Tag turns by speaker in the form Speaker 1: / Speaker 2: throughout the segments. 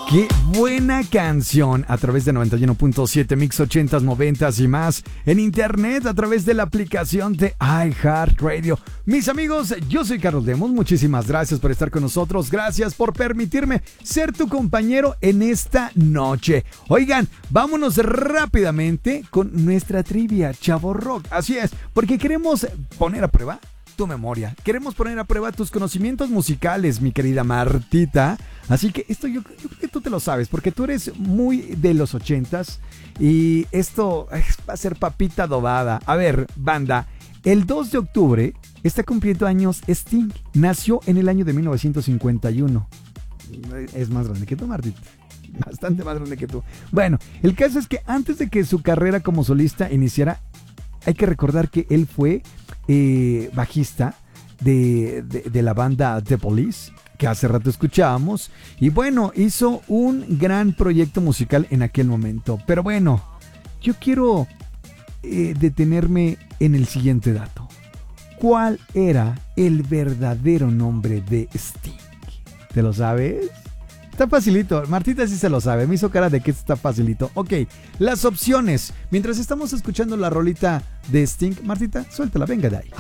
Speaker 1: Qué buena canción a través de 91.7 Mix 80s, 90s y más en internet a través de la aplicación de iHeartRadio. Mis amigos, yo soy Carlos Demos, muchísimas gracias por estar con nosotros, gracias por permitirme ser tu compañero en esta noche. Oigan, vámonos rápidamente con nuestra trivia Chavo Rock, así es, porque queremos poner a prueba tu memoria, queremos poner a prueba tus conocimientos musicales, mi querida Martita. Así que esto yo creo que tú te lo sabes, porque tú eres muy de los 80s y esto va a ser papita adobada. A ver, banda, el 2 de octubre está cumpliendo años Sting. Nació en el año de 1951. Es más grande que tú, Martita. Bastante más grande que tú. Bueno, el caso es que antes de que su carrera como solista iniciara, hay que recordar que él fue bajista de la banda The Police, que hace rato escuchábamos, y bueno, hizo un gran proyecto musical en aquel momento. Pero bueno, yo quiero detenerme en el siguiente dato. ¿Cuál era el verdadero nombre de Sting? ¿Te lo sabes? Está facilito, Martita sí se lo sabe, me hizo cara de que está facilito. Ok, las opciones, mientras estamos escuchando la rolita de Sting, Martita, suéltala, venga de ahí.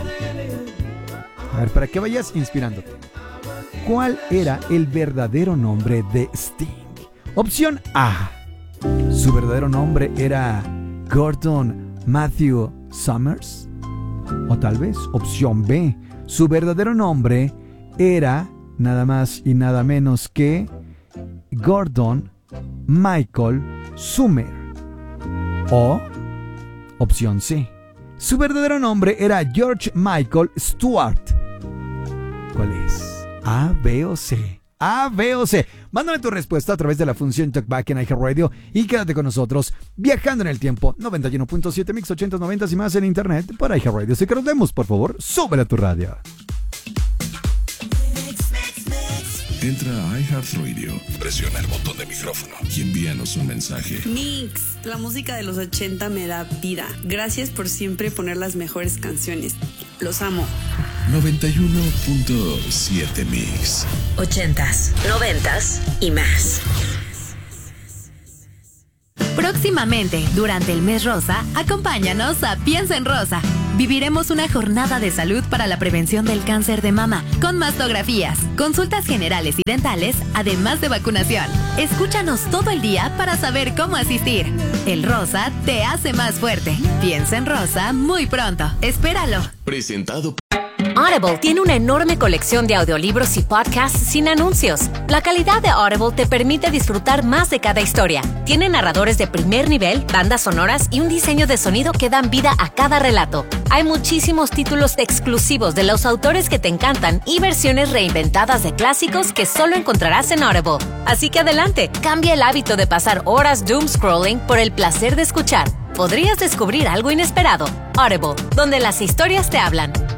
Speaker 1: A ver, para que vayas inspirándote. ¿Cuál era el verdadero nombre de Sting? Opción A. Su verdadero nombre era Gordon Matthew Summers. O tal vez, opción B. Su verdadero nombre era nada más y nada menos que Gordon Michael Summer. O opción C. Su verdadero nombre era George Michael Stewart. ¿Cuál es? A, B o C. A, B o C. Mándame tu respuesta a través de la función Talkback en iHeartRadio y quédate con nosotros viajando en el tiempo. 91.7 Mix 80s, 90s y más en internet por iHeartRadio. Si que nos vemos, por favor, súbela a tu radio.
Speaker 2: Entra a iHeartRadio, presiona el botón de micrófono y envíanos un mensaje.
Speaker 3: Mix, la música de los 80 me da vida. Gracias por siempre poner las mejores canciones. Los amo.
Speaker 2: 91.7 Mix.
Speaker 4: 80s, 90s y más. Próximamente, durante el mes rosa, acompáñanos a Piensa en Rosa. Viviremos una jornada de salud para la prevención del cáncer de mama, con mastografías, consultas generales y dentales, además de vacunación. Escúchanos todo el día para saber cómo asistir. El rosa te hace más fuerte. Piensa en Rosa muy pronto. Espéralo.
Speaker 2: Presentado.
Speaker 5: Audible tiene una enorme colección de audiolibros y podcasts sin anuncios. La calidad de Audible te permite disfrutar más de cada historia. Tiene narradores de primer nivel, bandas sonoras y un diseño de sonido que dan vida a cada relato. Hay muchísimos títulos exclusivos de los autores que te encantan y versiones reinventadas de clásicos que solo encontrarás en Audible. Así que adelante, cambia el hábito de pasar horas doom scrolling por el placer de escuchar. Podrías descubrir algo inesperado. Audible, donde las historias te hablan.